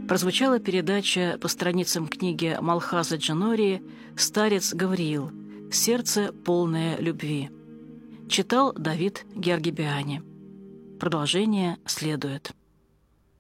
прозвучала передача по страницам книги Малхаза Джанории «Старец Гавриил. Сердце, полное любви». Читал Давид Георгибиани. Продолжение следует.